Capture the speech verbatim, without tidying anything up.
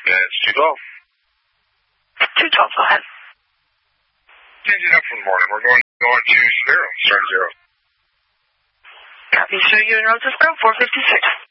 It's two twelve. two twelve, go ahead. Changing up for the morning. We're going, going to zero. Start zero. Copy, sir. You enrolled to zero, four fifty-six.